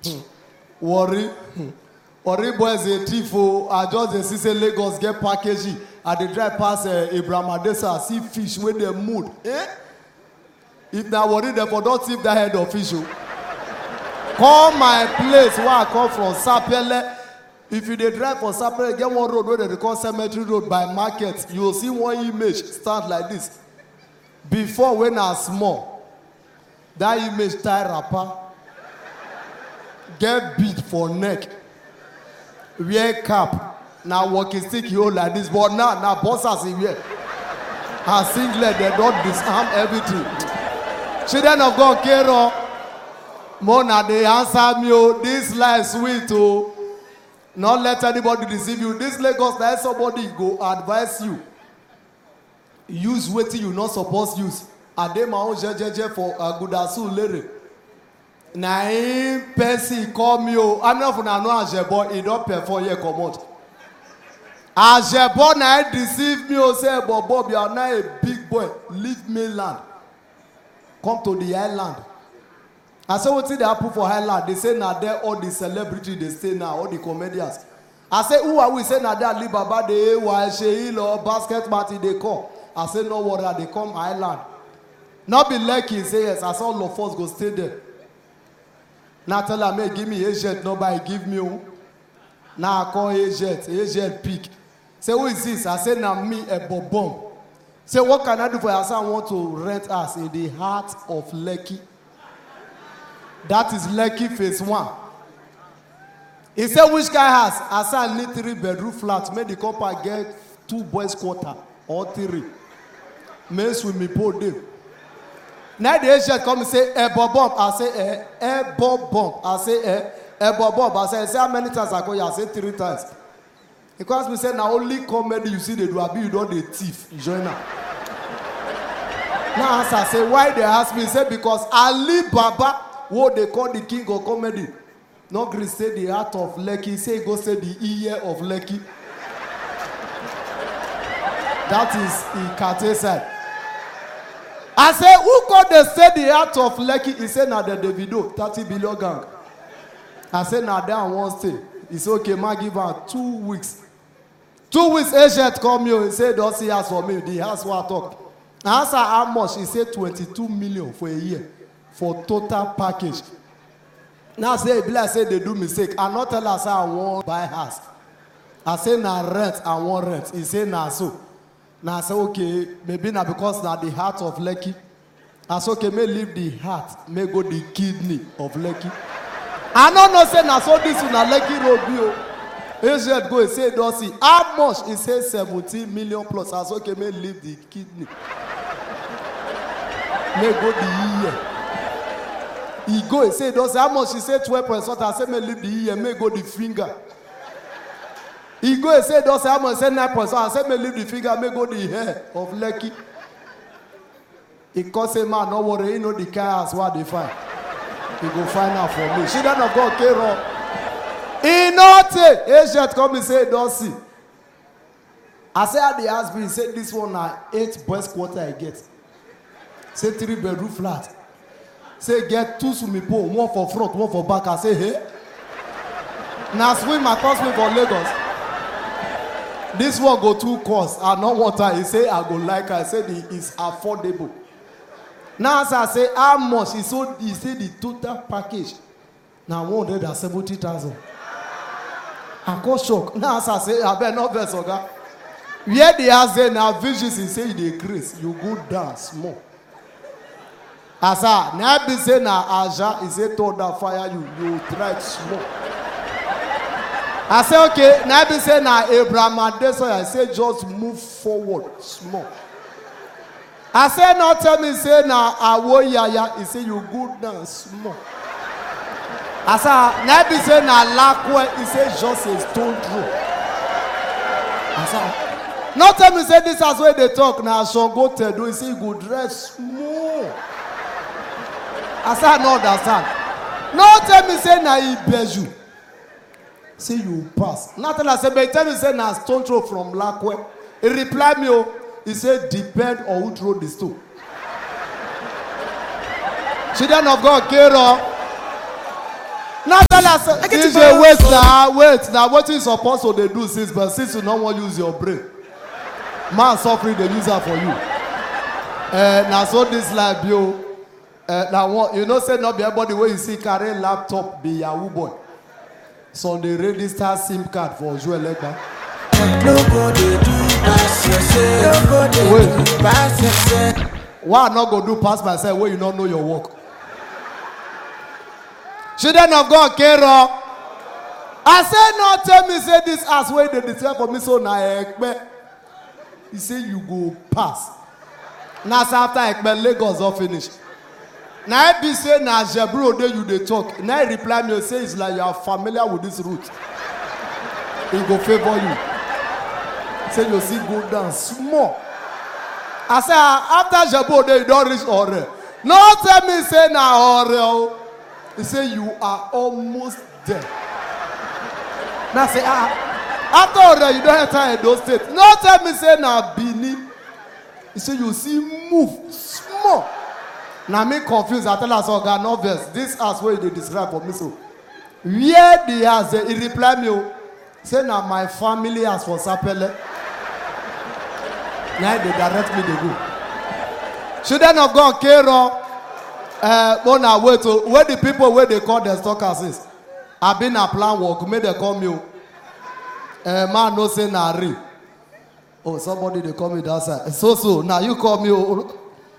Worry. Worry boys a thief. I just see Lagos get packaging. And they drive past Abraham Adesa, see fish when they mood. If they worry, they for don't tip that head of fish. Call my place where I come from, Sapele. If you dey drive for Sapele, get one road where they call Cemetery Road by market. You will see one image start like this. Before when I was small, that image tie rapper, get beat for neck, wear cap. Now walking stick you hold like this, but now bosses in here. And singlet, they don't disarm everything. Children of God, Kero, Mona, they answer me, oh, this life sweet, oh. Not let anybody deceive you. This Lagos, let somebody go advise you. Use what you not supposed to use. And they my own jeje for Gudasu Lere. Na him person call me, oh. I'm not for no Ajebo, he don't perform here, come out. Ajebo na deceive me, oh, say, but Bob, you are not a big boy. Leave mainland. Come to the island. I say, what did they happen for Highland? They say, now there all the celebrities they stay now, all the comedians. I say, who are we? Say, now there Alibaba, they Sheil or Basket Party, they come. I say, no worry, they come Highland. Not be lucky, say yes. I saw all of us go stay there. Now tell them, hey, give me agent, nobody give me. Now I call agent pick. Say, who is this? I say, now me, a bobom. Say, what can I do for you? I say, I want to rent us in the heart of Lekki. That is Lekki phase 1. He said, which guy has? I said, I need 3-bedroom flat. Make the couple get 2 boys quarter or 3. May swimming pool there. Now the agent come and say, bobom. I say, bobom. I say, bobom. I say, how many times I call you? I say 3 times. Because we say, now only comedy you see they do, you don't the thief. Join now. Now I say, why they ask me? Say, because Ali Baba, what they call the king of comedy. Not Chris say the heart of Lekki. Say go say the ear of Lekki. That is Ikate side. I say, who called they say the heart of Lekki? He said, now the Davido, 30 billion gang. I said, now they one stay. He said, okay, ma give her 2 weeks. 2 weeks, agent call me. He said, don't see house for me. The house what I talk. I asked her how much. He said, 22 million for a year. For total package. Now say, I say they do mistake. I not tell us I want buy house. I say na rent, I want rent. He say na so. Now I say okay, maybe now because now the heart of Lekki. I say okay, may leave the heart, may go the kidney of Lekki. I don't know say na so this na Lekki road bio. Agent go say don't see how much. He say 17 million plus. I say okay, may leave the kidney. May go the ear. He go, he say, does how much? He say 12%. I say, may leave the ear, may go the finger. He go, he say, does how much? Say 9%. I say, may leave the finger, may go the hair of Lekki. He call say, man, no worry, you know the car as what they find. He go find out for me. She don't go, Kero. He not say, agent come and say, don't see. I say, at the house, he said, this one now 8 boys quarter I get. Say 3-bedroom flat. Say get 2 swimming pool, 1 for front, 1 for back. I say, hey. Now swim across me for Lagos. This one go 2 course. I know water. He say I go like. I said it's affordable. Now as I say how much? He said the total package. Now 170,000. I got shock. Now as I say I better not vex oga. Where the house there now visions he say they grace. You go dance more. Asa, now be say na Aja, he say told that fire you try small. I say okay, now be say na Abraham Adesoya, I say just move forward small. I say not tell me say na Awoyaya, he say you good dance small. I say now be say na Lakwe, he say just a stone throw. I say not tell me say this as where they talk now. So go tell do he say you go dress small. I say I no understand. No tell me say na Ibeju. Say you pass. Not tell I say but tell me say na stone throw from Lakwe. He reply me oh. He said depend on who throw the stone. Children of God, Kero. Now tell us, DJ, wait now. What you supposed to they do since, but since you don't want to use your brain, man suffering the user for you. Now so this life, you. Now you know say not be everybody where you see carry laptop be Yahoo boy. So they register SIM card for Joel Legba. Wait. Why I not go do pass myself where you don't know your work? Children of God, Kero. I say no tell me say this as way they declare for me so now Ekpe. He say you go pass. Now after Ekpe Lagos all finish. Now I be say na Jebro dey you dey talk. Now I reply me say it's like you are familiar with this route. He go favor you. Say you see go down small. I say after Jebro dey you don't reach Ore. No tell me say na Ore. He say you are almost there. Now say after Ore you don't enter Edo State. No tell me say na Bini. He say you see move small. Now me confused. I tell us, oh God, no verse. This as what they describe for me. So, where the house? He reply me, say now my family has for Sapele. Now they direct me to go. Children of God, Kero. Bona wait to where the people where they call the stalkers is. I've been a plan work. May they call me. Man no say nari. Oh, somebody they call me that side. So now you call me.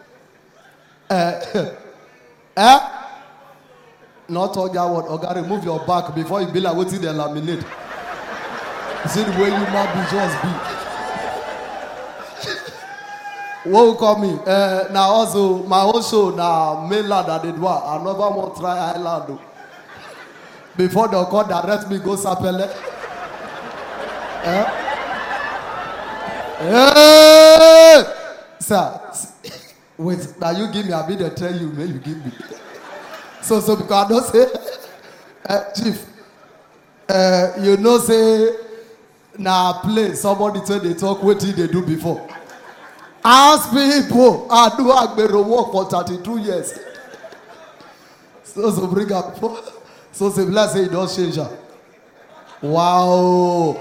Not all that word. Oga, remove your back before you be like waiting they laminate. See the way you might be just be. What will call me? Now also my own show now mainland that they do. Another one try island. Before they call direct me go Sapele. Sir. Wait, now you give me, I'll be there tell you, may you give me. So because I don't say, Chief, you know say, now play, somebody tell they talk, what did they do before? Ask people, I do Agbero work for 32 years. So bring up, so say, let's say, it don't change her. Wow.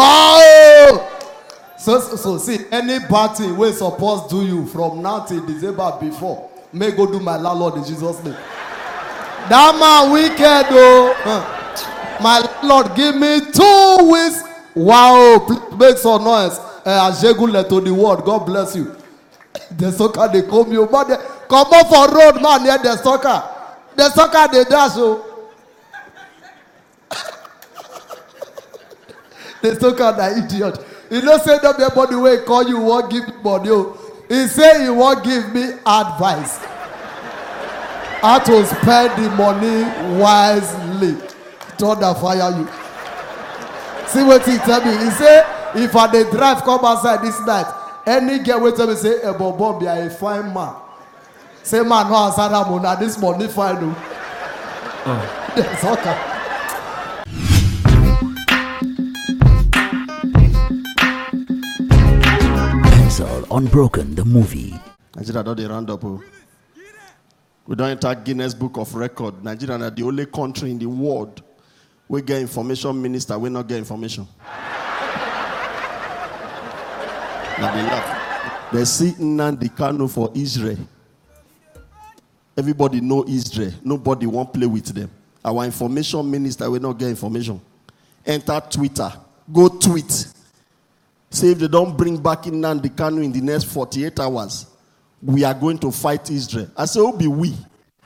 So see, any bad thing we supposed do you from now till December before, may go do my landlord in Jesus' name. That man wicked though. My landlord give me 2 weeks. Wow, make some noise. Ajegule to the world. God bless you. The soccer they come you, but they come up for road man near the soccer. The soccer they dash you. The soccer that idiot. He don't say that everybody will call you won't give me money. He say he won't give me advice. How to spend the money wisely. Thunder fire you. See what he tell me. He say if I dey drive come outside this night, any girl will tell me say Bobo be a fine man. Say man no answer that money. This money fine no. That's okay. Unbroken, the movie. Nigeria don't round up. We don't enter Guinness Book of Record. Nigeria is the only country in the world we get information minister, we not get information. Now they laugh. They see Nnamdi Kanu for Israel. Everybody know Israel. Nobody won't play with them. Our information minister, we not get information. Enter Twitter. Go tweet. Say if they don't bring back Nnamdi Kanu in the next 48 hours, we are going to fight Israel. I say, who be we?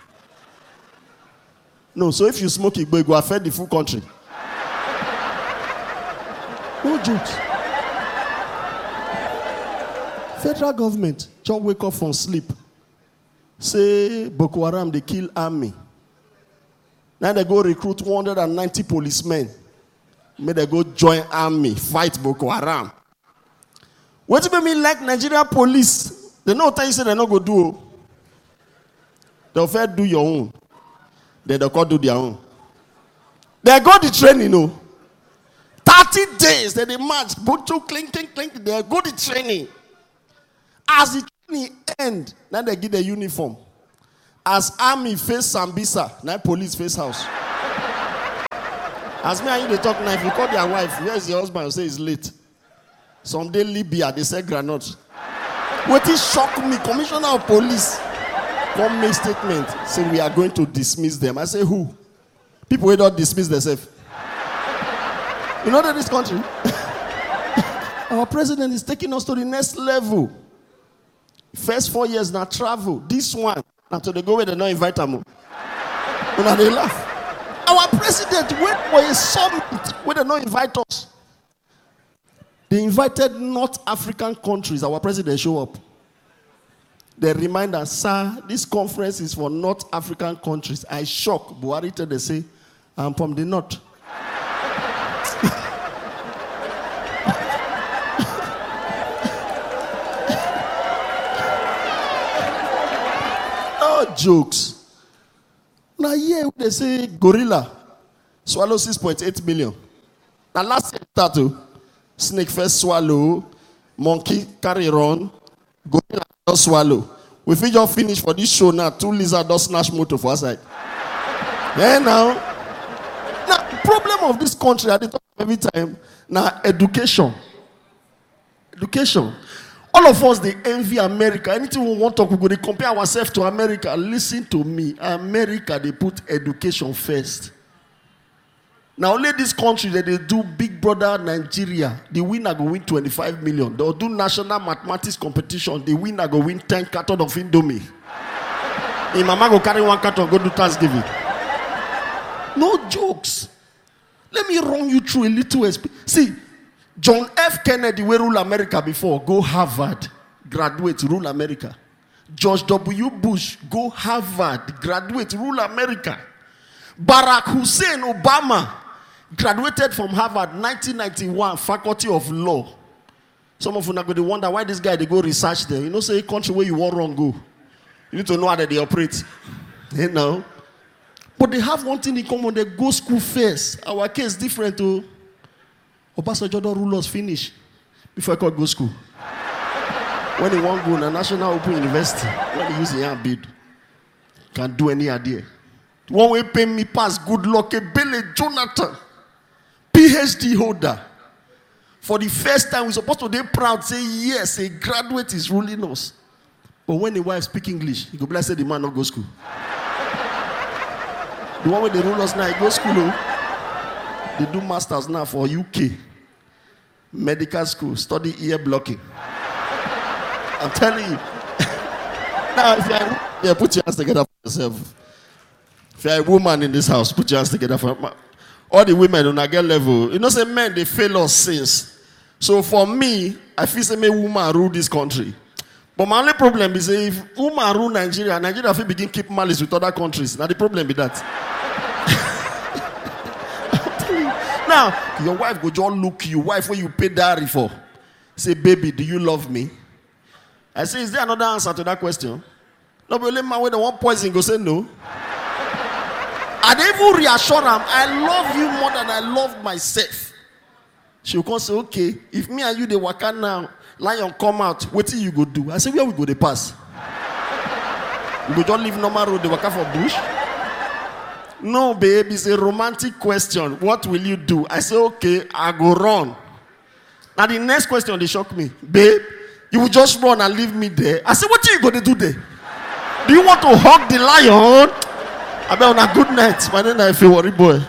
No, so if you smoke it, you go affect the full country. No jokes. Federal government just wake up from sleep. Say Boko Haram, they kill army. Now they go recruit 190 policemen. May they go join army, fight Boko Haram. What do you mean like Nigeria police? They know what you say they're not going to do. They'll first do your own. Then they'll do their own. They go the training, 30 days, then they march. Boot clink. They go the training. As the training end, now they give the uniform. As army face Sambisa, now police face house. As me and you, they talk now. If you call their wife, where's your husband? You say he's late. Someday Libya, they say granite. What is shock me? Commissioner of police come make statement. Say we are going to dismiss them. I say who? People will not dismiss themselves. You know that this country, our president is taking us to the next level. First 4 years now travel. This one, after they go where they not invite them. Now they laugh. Our president went for a summit where they not invite us. They invited North African countries. Our president show up. They remind us, sir, this conference is for North African countries. I shock. Buhari tell they say, I'm from the north. No jokes. Now here they say gorilla swallow 6.8 million. Now last year started. Snake first swallow, monkey carry run, gorilla just swallow. We just finish for this show now. 2 lizards just snatch motor for outside. Yeah, now the problem of this country, I talk every time, now education. Education. All of us, they envy America. Anything we want to talk, we go to compare ourselves to America. Listen to me. America, they put education first. Now, only this country that they do Big Brother Nigeria, the winner go win 25 million. They'll do national mathematics competition. The winner go win 10 cartons of Indomie. Hey, mama go carry 1 carton, go do Thanksgiving. No jokes. Let me run you through a little. See, John F. Kennedy, we rule America before, go Harvard, graduate, rule America. George W. Bush, go Harvard, graduate, rule America. Barack Hussein Obama, graduated from Harvard, 1991, Faculty of Law. Some of you are going to wonder why this guy, they go research there. You know, say a country where you want wrong go. You need to know how they operate. You know. But they have one thing in common, they go school first. Our case is different too. Obasanjo don't rule us finish before I could go school. When he want go to National Open University, when he use the hand bid, can't do any idea. One way pay me pass, good luck, Ebele Jonathan, PhD holder. For the first time, we're supposed to be proud, say yes, a graduate is ruling us. But when the wife speak English, he go bless the man not go school. The one where they rule us now, he go school. Oh. They do masters now for UK. Medical school, study ear blocking. I'm telling you. Now, if you're put your hands together for yourself. If you're a woman in this house, put your hands together for all the women on a girl level. You know, say men, they fail us since. So for me, I feel say me woman rule this country. But my only problem is if woman rule Nigeria, Nigeria will begin keep malice with other countries. Now the problem be that. Now, your wife go just look you, wife where you pay dowry for. Say, baby, do you love me? I say, is there another answer to that question? No, but let man when they want poison go say no. I even reassure them, I love you more than I love myself. She'll come say, okay, if me and you they work out now, lion come out, what till you go do? I say, where we go they pass? We go just leave normal road, they work out for bush? No, babe, it's a romantic question. What will you do? I say, okay, I go run. Now the next question, they shock me. Babe, you will just run and leave me there. I say, what are you going to do there? Do you want to hug the lion? I bet on a good night. My name is worry boy.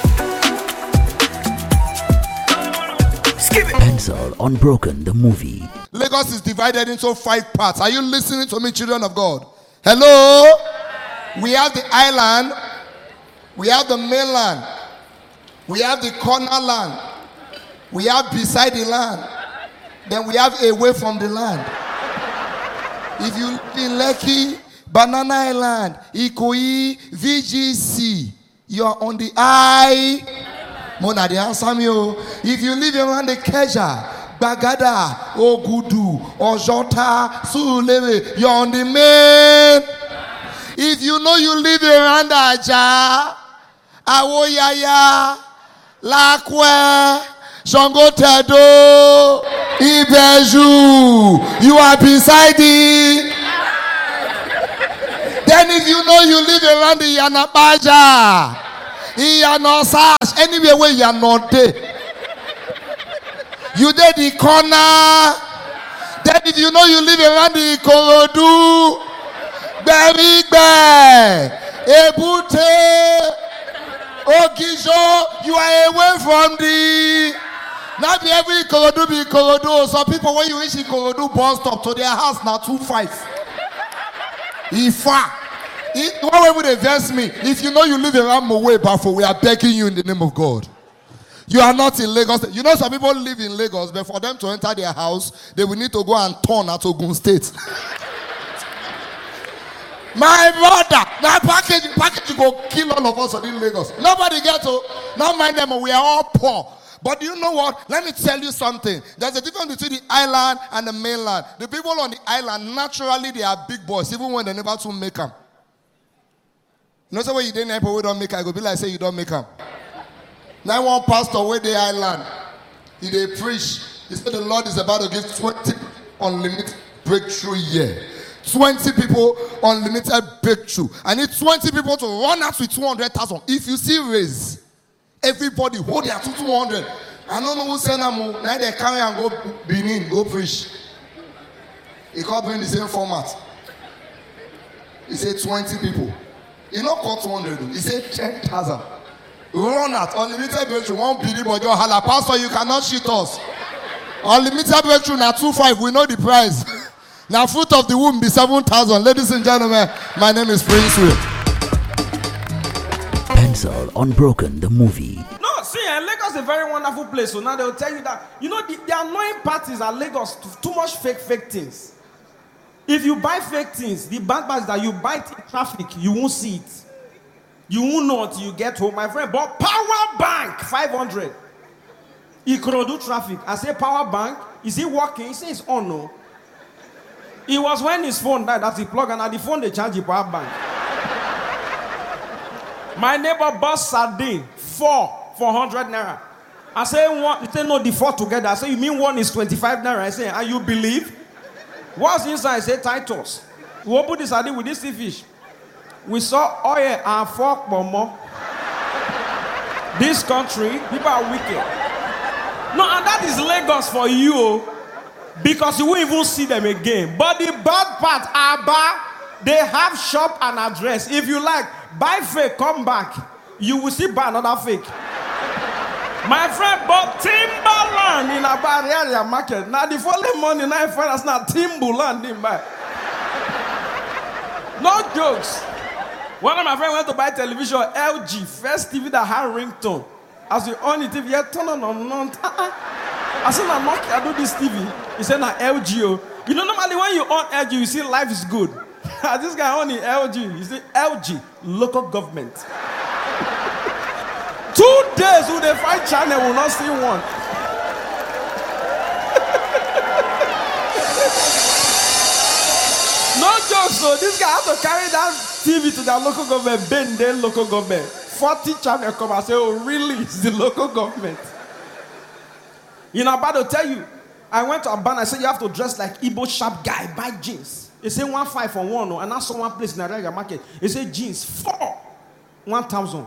Ansel Unbroken, the movie. Lagos is divided into 5 parts. Are you listening to me, children of God? Hello? We have the island. We have the mainland. We have the corner land. We have beside the land. Then we have away from the land. If you live in Lekki, Banana Island, Ikoyi, VGC, you are on the Mona de answer me. If you live around the Keja, Bagada, Ogudu, Ojota, Sulele, you're on the main. If you know you live around Aja, Awoyaya, Lakwe, Songotedo, Ibeju, you are beside it. Then if you know you live around the Yanabaja, Iyanosash, anywhere where you are not there. You did the corner. Then if you know you live around the Ikorodu, Berigbe, Ebute, Ogijo, you are away from the. Not be every Ikorodu be Ikorodu. Some people when you reach Ikorodu bus stop to their house now 2-5. Ifa. Why would they verse me? If you know you live around Mowe Bafo, we are begging you in the name of God. You are not in Lagos. You know some people live in Lagos, but for them to enter their house, they will need to go and turn at Ogun State. My brother, that package go kill all of us in Lagos. Nobody gets to. Not mind them, we are all poor. But you know what? Let me tell you something. There's a difference between the island and the mainland. The people on the island, naturally, they are big boys, even when they never to make them. You know, so when you didn't help, we don't make them. I go be like, say you don't make them. Now, one pastor where the island, he they preach. He said the Lord is about to give 20 unlimited breakthrough year. 20 people unlimited breakthrough. I need 20 people to run out with 200,000. If you see raise, everybody hold their 200. I don't know who send them. Now they carry and go Benin, go preach. He can't bring the same format. He said 20 people. He not call 200. He said 10,000. Run out. Unlimited breakthrough. 1 billion, but your hala pastor, you cannot cheat us. Unlimited breakthrough now 2.5. We know the price. Now fruit of the womb be 7,000. Ladies and gentlemen, my name is Prince Will. Pencil Unbroken, the movie. No, see, Lagos is a very wonderful place. So now they'll tell you that, you know, the annoying part is at Lagos, too much fake things. If you buy fake things, the bad part is that you buy it in traffic, you won't see it. You won't know until you get home. My friend bought power bank, 500. He could do traffic. I say power bank, is it working? He says, oh no. It was when his phone died that he plugged and at the phone they charge the power bank. My neighbor bought sardine, 400 naira. I say one, he said no, the 4 together. I say, you mean one is 25 naira? I say, and you believe? What's inside? I say, Titus. We opened the sardine with this sea fish. We saw oil and fork more. This country, people are wicked. No, and that is Lagos for you. Because you won't even see them again. But the bad part, Abba, they have shop and address. If you like, buy fake, come back. You will see buy another fake. My friend bought Timberland in Abba area market. Now the following morning, I find us now Timberland in buy. No jokes. One of my friends went to buy television, LG, first TV that had ringtone. As we on the TV, yeah, turn on. I said, I'm not, I do this TV. He said, nah, LG. You know, normally when you on LG, you see life is good. This guy on the LG, he said, LG, local government. 2 days, who they find channel will not see one. No joke, so this guy had to carry that TV to the local government, bend their local government. 40 channel come and say, oh, really? It's the local government. You know, I'm about to tell you, I went to Abana, I said, you have to dress like Igbo sharp guy, buy jeans. He said 1.5 for one, and I saw one place in the Ariaga market. He said jeans, 1,000.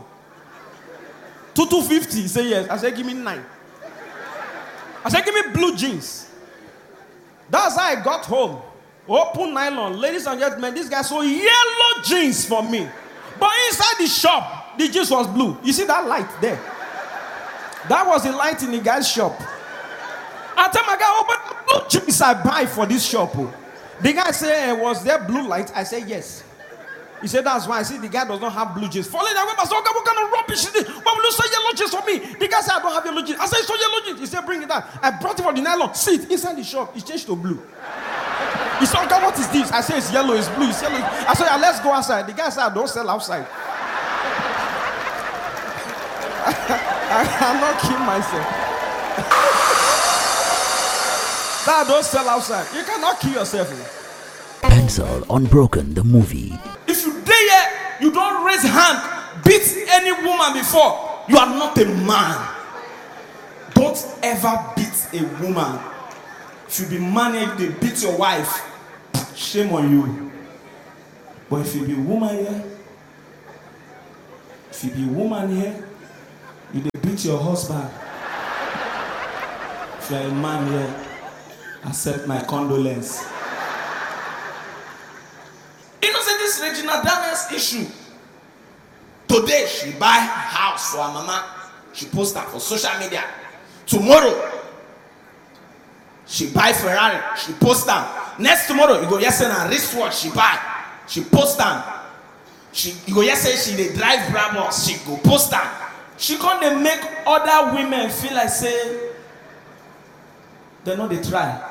250. He said yes. I said, give me 9. I said, give me blue jeans. That's how I got home. Open nylon. Ladies and gentlemen, this guy saw yellow jeans for me. But inside the shop, the jeans was blue. You see that light there? That was the light in the guy's shop. I tell my guy, oh, but blue jeans I buy for this shop. Oh. The guy said, was there blue light? I said, yes. He said, that's why. I see the guy does not have blue jeans. Falling away, I said, okay, what kind of rubbish is this? Why will you say yellow jeans for me? The guy said, I don't have yellow jeans. I said, so yellow jeans. He said, bring it out. I brought it for the nylon. See it inside the shop. It's changed to blue. He said, okay, what is this? I said, it's yellow, it's blue, it's yellow. I said, yeah, let's go outside. The guy said, I don't sell outside. I cannot kill myself. That don't sell outside. You cannot kill yourself. Pencil Unbroken, the movie. If you dare here, you don't raise hand, beat any woman before, you are not a man. Don't ever beat a woman. If you be man here, they beat your wife. Shame on you. But if you be woman here, You dey beat your husband. If you are a man here, accept my condolence. You know, say this Regina Daniels issue. Today, she buy a house for her mama. She post that for social media. Tomorrow, she buy Ferrari. She post that. Next tomorrow, you go yesterday and wristwatch she buy. She post that. You go yesterday she dey drive Brabus. She go post that. She come dey make other women feel like say they know they try.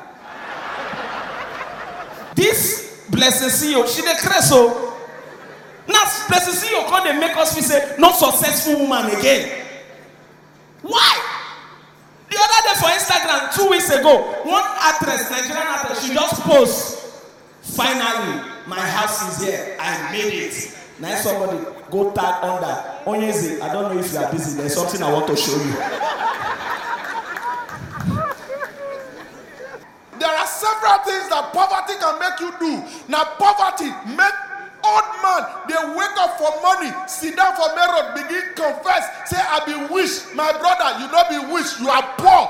This blessing CEO, she dey crazy so. Now blessing CEO come dey make us feel say not successful woman again. Why? The other day for Instagram 2 weeks ago, one actress, Nigerian actress, she just post, finally, my house is here. I made it. Now somebody go tag under. Onyeze, I don't know if you are busy. There's something I want to show you. There are several things that poverty can make you do. Now poverty make old man, they wake up for money, sit down for main road, begin confess, say, I be wish. My brother, you don't be wish, you are poor.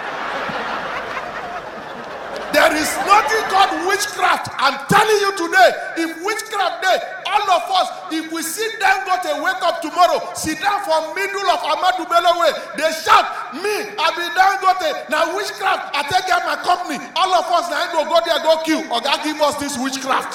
There is nothing called witchcraft. I'm telling you today, if witchcraft day, all of us, if we sit down, go to wake up tomorrow, sit down for middle of Ahmadu Bello way, they shout, me, I be down, go to, now witchcraft, I take care of my company. All of us, now go there, go kill, or God give us this witchcraft.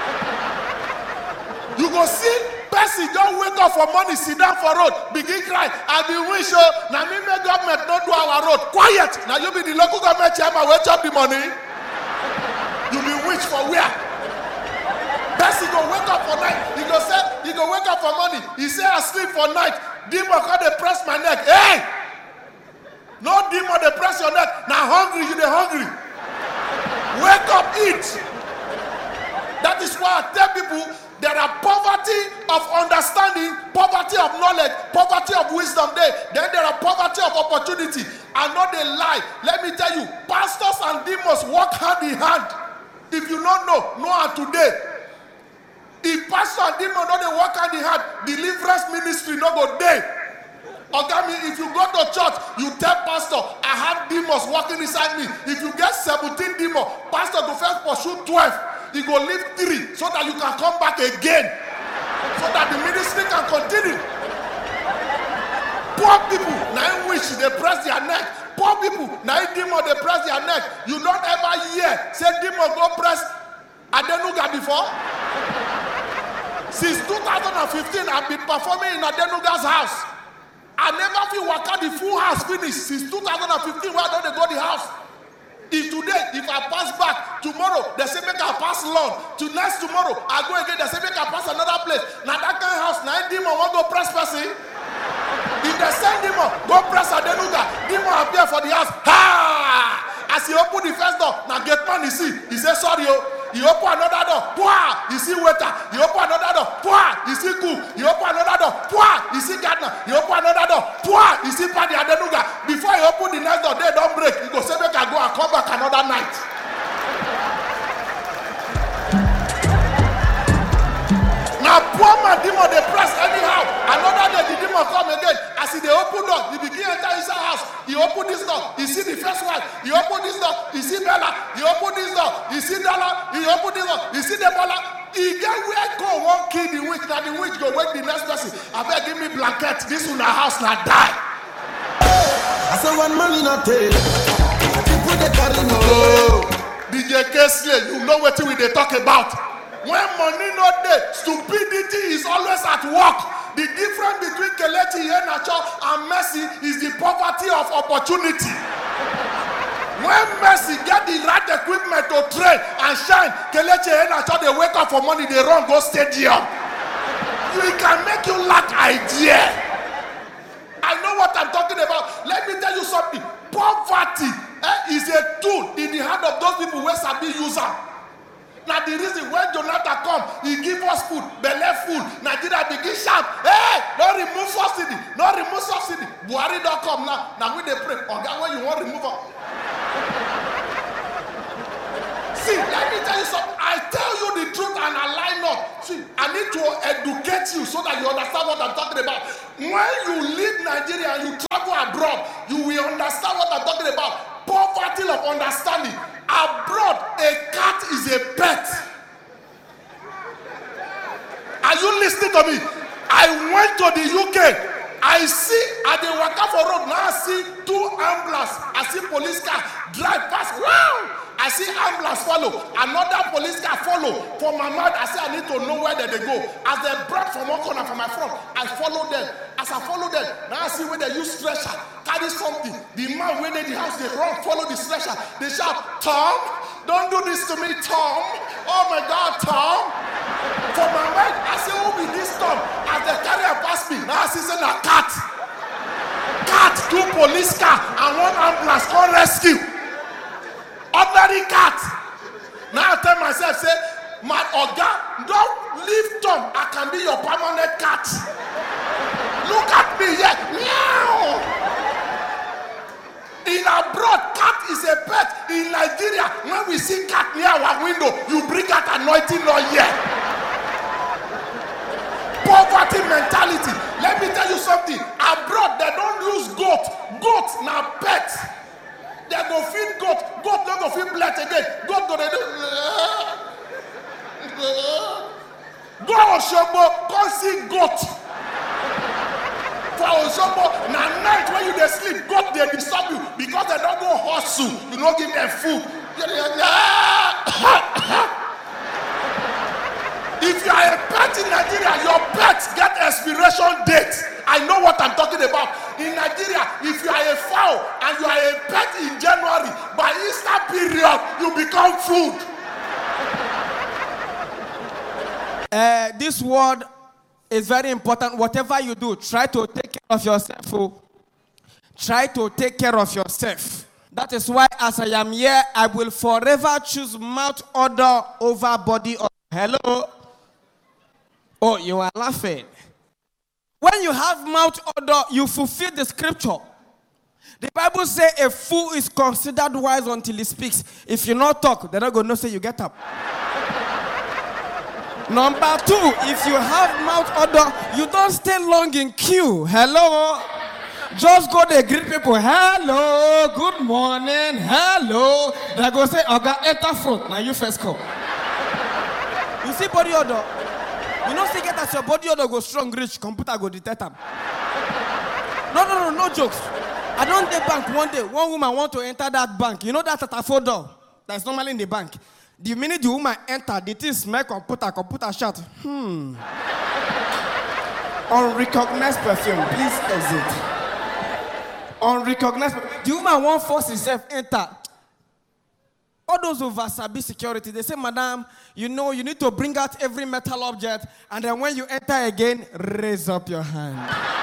You go see person don't wake up for money, sit down for road, begin cry. I be wish now me make government not do our road. Quiet. Now you be the local government chairman, where chop the money. You be wish for where? Person go wake up for night. He go say he go wake up for money. He say I sleep for night. Demon come they press my neck. Hey! No demon they press your neck. Now hungry, you they hungry. Wake up, eat. That is why I tell people there are poverty of understanding, poverty of knowledge, poverty of wisdom there. Then there are poverty of opportunity. And not a lie. Let me tell you, pastors and demons work hand in hand. If you don't know how today. If pastor and demon don't work hand in hand, deliverance ministry no go there. Okay, if you go to church, you tell pastor, I have demons working inside me. If you get 17 demons, pastor go first pursue 12. He go leave 3 so that you can come back again. So that the ministry can continue. Poor people, now in which they press their neck. Poor people, now in demon they press their neck. You don't ever hear, say demon go press Adenuga before. Since 2015, I've been performing in Adenuga's house. I never feel work out the full house finished. Since 2015, where don't they go the house? If today, if I pass back, tomorrow, they say make I pass long. To next tomorrow, I go again, they say make I pass another place. Now that kind of house, now demon want to press person. If they send demon, go press Adenuga. Demon appear for the house. Ha! As he open the first door, now get man he see. He say sorry, oh. He open another door. Pwah! You see waiter. He open another door. Pwah! You see cook. He open another door. Pwah! You see gardener. He open another door. Pwah! You see Paddy Adenuga. Before he open the next door, they don't break. He go say make I go and come back another night. Now poor man demon they press anyhow. Another day the demon come again. As he they open door, he begin enter inside house. He open this door. He see the first wife. He open this door. He see Bella. He open this door. He see Dala. He open this door. He see the Bola. He get where go one kill the witch. Now the witch go wake the next person. I better give me blanket. This one the house now die. I say one man in a tail. People they carry no. DJ Kesley, you know what we they talk about. When money not there, stupidity is always at work. The difference between Kelechi Iheanacho and Mercy is the poverty of opportunity. When Mercy get the right equipment to train and shine, Kelechi Iheanacho they wake up for money, they run go stadium. We can make you lack idea. I know what I'm talking about. Let me tell you something. Poverty is a tool in the hand of those people who sabi use them. Now the reason when Jonathan come, he give us food, belly food. Nigeria begin shout, hey, don't remove subsidy, don't remove subsidy. Buhari don't come now. Now we they pray. Okay, when you want to remove them. See, let me tell you something. I tell you the truth and I lie not. See, I need to educate you so that you understand what I'm talking about. When you leave Nigeria and you travel abroad, you will understand what I'm talking about. Poverty of understanding. Abroad, a cat is a pet. Are you listening to me? I went to the UK. I see at the Wakafor road now. I see 2 ambulances. I see police car drive past. Wow! I see ambulance follow. Another police car follow. For my mind, I say I need to know where they go. As they brought from one corner from my front, I follow them. As I follow them, now I see where they use stretcher, carry something. The man when in the house, they run, follow the stretcher. They shout, "Tom, don't do this to me, Tom. Oh my God, Tom." For my mind, I say, who be this Tom? As they carry her past me, now I see a cat. Cat, 2 police car, and 1 ambulance called rescue. Ordinary cat. Now I tell myself, say, my Oga, don't leave Tom. I can be your permanent cat. Look at me here. Meow. In abroad, cat is a pet. In Nigeria, when we see cat near our window, you bring out anointing oil here. Poverty mentality. Let me tell you something. Abroad, they don't use goat. Goat now pet. They go feed goat. Goat don't go feed blood again. Goat go they do. Go Osogbo, come see goat. For Osogbo, na night when you dey sleep, goat they disturb you because they don't go hustle. You don't give them food. If you are a pet in Nigeria, your pets get expiration date. I know what I'm talking about. In Nigeria, if you are a fowl and you are a pet in January, by Easter period, you become food. This word is very important. Whatever you do, try to take care of yourself. Oh. Try to take care of yourself. That is why, as I am here, I will forever choose mouth odor over body odor. Hello? Oh, you are laughing. When you have mouth odor, you fulfill the scripture. The Bible says a fool is considered wise until he speaks. If you not talk, they're not going to say you get up. Number 2, if you have mouth odor, you don't stay long in queue. Hello? Just go there, greet people. Hello, good morning, hello. They're going to say, Oga, enter front. Now you first come. You see body odor? You know, see, get as your body odor go strong, rich, computer go detect them. No jokes. I don't dey bank one day. One woman want to enter that bank. You know that at a photo door that's normally in the bank. The minute the woman enter, the thing smell computer shout, Unrecognized perfume, please exit. Unrecognized. The woman won't force herself enter. All those who Sabi security, they say, Madam, you know, you need to bring out every metal object, and then when you enter again, raise up your hand.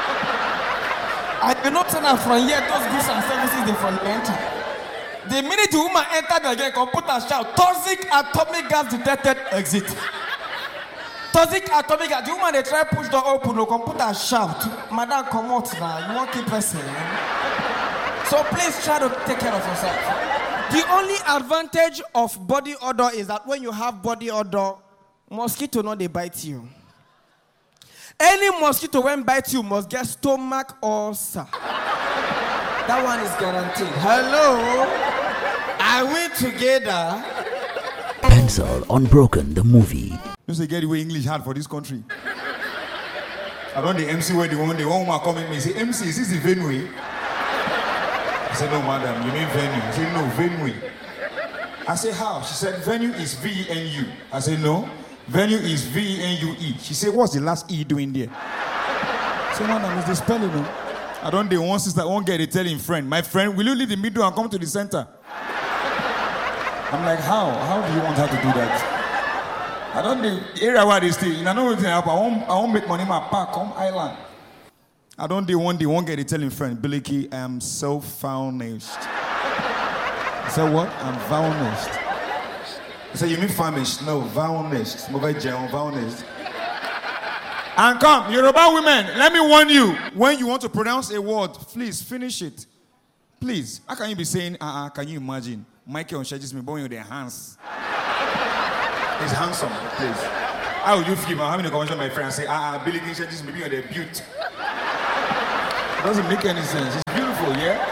I do not turn out from here, those goods and services, they from enter. The minute the woman entered again, computer shout, toxic atomic gas detected, exit. Toxic atomic gas, the woman, they try push the open, the computer shout, Madam, come out now, you won't keep person. So please try to take care of yourself. The only advantage of body odor is that when you have body odor, mosquito no they bite you. Any mosquito when bite you must get stomach ulcer. That one is guaranteed. Hello? Are we together? Pencil Unbroken the movie. You say get the way English hard for this country. I don't the MC where the one woman come in me say, MC, is this the venue? I said, no, madam, you mean venue? She said, no, venue. I said, how? She said, venue is V-E-N-U. I said, no, venue is V-E-N-U-E. She said, what's the last E doing there? I said, madam, is the spelling, no? I don't the one sister, won't get it telling friend. My friend, will you leave the middle and come to the center? I'm like, how? How do you want her to do that? I don't the area where they stay. I know what's happen. I won't make money in my park, come island. I don't the one get it telling friend, Billy, I am so famished. I said, what? I'm famished. I said, you mean famished? No, famished. Famished. And come, Yoruba women, let me warn you. When you want to pronounce a word, please finish it. Please. How can you be saying, can you imagine? Michael and Shagis me blowing with their hands. He's handsome, please. How would you feel? I'm having a conversation with my friend and say, Billy Kinshaw, this maybe on the butte. It doesn't make any sense. It's beautiful, yeah?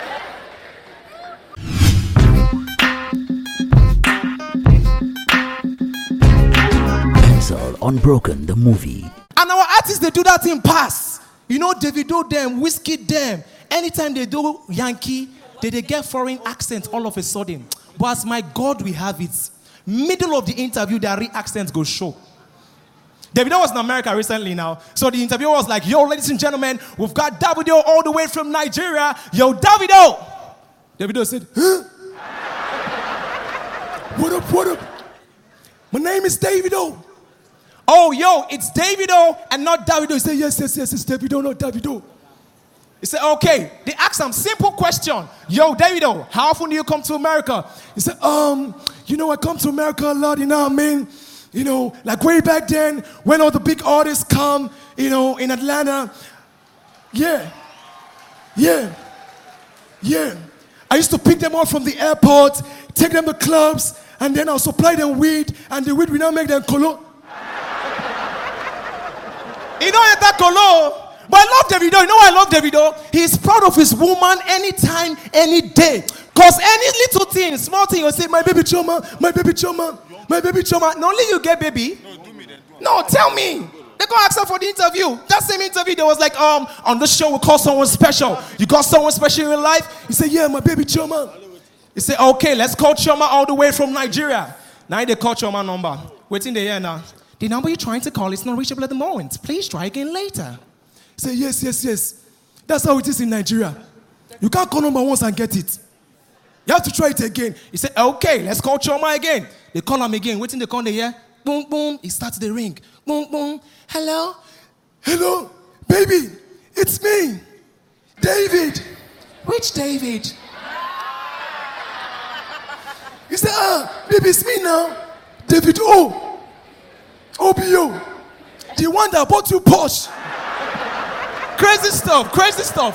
Denzel Unbroken, the movie. And our artists, they do that in pass. You know, Davido them, Whiskey them. Anytime they do Yankee, they get foreign accents all of a sudden. But as my God, we have it. Middle of the interview, their real accents go show. Davido was in America recently now. So the interviewer was like, yo, ladies and gentlemen, we've got Davido all the way from Nigeria. Yo, Davido. Davido said, huh? What up? My name is Davido. Oh, yo, it's Davido and not Davido. He said, yes, it's Davido, not Davido. He said, okay. They asked him, simple question. Yo, Davido, how often do you come to America? He said, you know, I come to America a lot, you know what I mean? You know, like way back then, when all the big artists come, you know, in Atlanta. Yeah. I used to pick them up from the airport, take them to clubs, and then I'll supply them weed, and the weed will now make them colo. You know that colo? But I love Davido. You know why I love Davido? He's proud of his woman anytime, any day. Because any little thing, small thing, you'll say, my baby choma. Not only you get baby. No, tell me. They go ask her for the interview. That same interview, there was like, on the show we call someone special. You got someone special in your life? He said, yeah, my baby Choma. He said, okay, let's call Choma all the way from Nigeria. Now they call Choma number. Waiting the year now. The number you're trying to call is not reachable at the moment. Please try again later. He said, yes. That's how it is in Nigeria. You can't call number once and get it. You have to try it again. He said, okay, let's call Choma again. They call him again. Waiting the call the year. Boom, boom. He starts the ring. Boom, boom. Hello, baby. It's me, David. Which David? He said, baby, it's me now. David OBO. The one that bought you Porsche. Crazy stuff.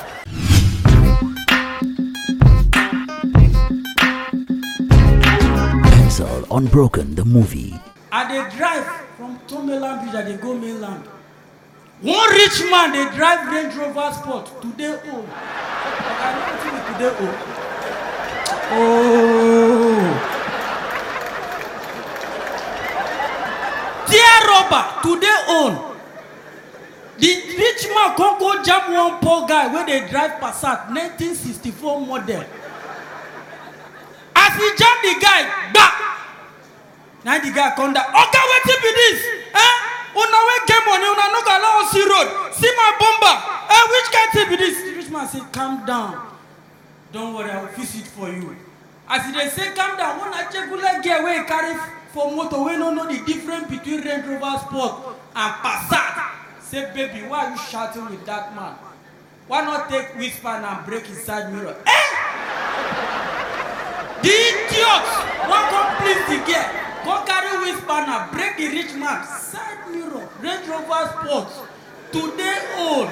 Denzel Unbroken, the movie. And they drive from Tomeland Bridge and they go mainland. One rich man, they drive Range Rover Sport. Today, I know what today, Dear Robber, today own. The rich man can't go jam one poor guy where they drive Passat 1964 model. As he jam the guy, back. Now the guy come down. Okay, what be this? Una we get money, una no go allow us see road. See my bomber. Which kind be this? The rich man say, calm down. Don't worry, I will fix it for you. As they say, calm down. When I check like get away carry for motor, we don't know the difference between Range Rover Sport and Passat. Say, baby, why are you shouting with that man? Why not take whisper and break his side mirror? The idiot! Why come please the girl? Go carry whisper now, break the rich man. Side mirror, Range Rover Sport. Today old.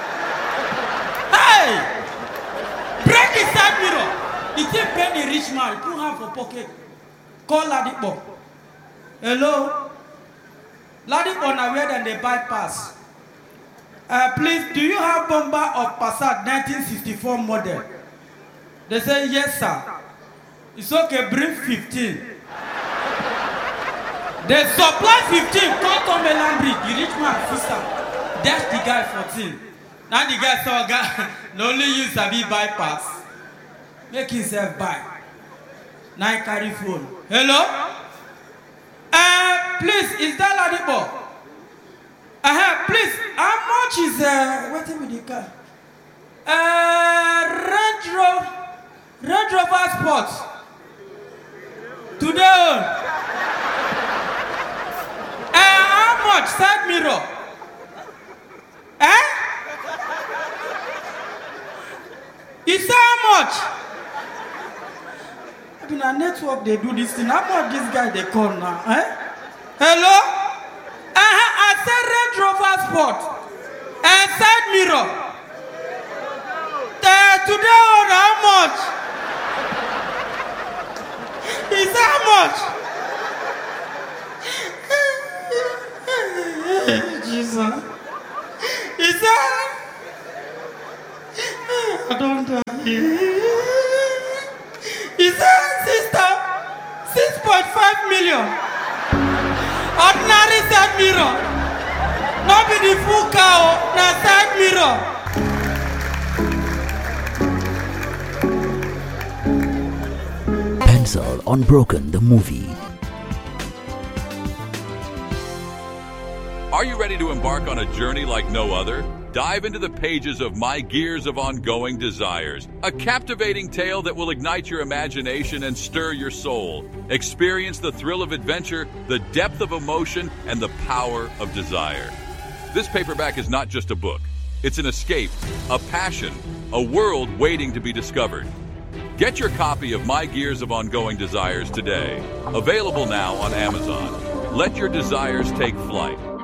Hey! Break the side mirror. The thing pay the rich man, put hand for pocket. Call Ladipo. Hello? Ladipo now where then they bypass. Please, do you have bomber of Passat 1964 model? They say, yes, sir. It's okay, bring 15. They supply 15, come to Melambri, the rich man, sister. That's the guy 14. Now the guy saw guy, no only use a be bypass. Make himself buy. Now he carry phone. Hello? Please, is that Ladipo? Please, how much is waiting with the car? Range Rover Sport. Today. How much? Side mirror. You say how much? In a network they do this thing. How much this guy they call now? Hello? I said Range Rover Sport. Side mirror. Today on how much? Is how much? I don't die. He said, sister, 6.5 million. Ordinary side mirror. Not be the full cow, na side mirror. Pencil Unbroken the movie. Are you ready to embark on a journey like no other? Dive into the pages of My Gears of Ongoing Desires, a captivating tale that will ignite your imagination and stir your soul. Experience the thrill of adventure, the depth of emotion, and the power of desire. This paperback is not just a book. It's an escape, a passion, a world waiting to be discovered. Get your copy of My Gears of Ongoing Desires today. Available now on Amazon. Let your desires take flight.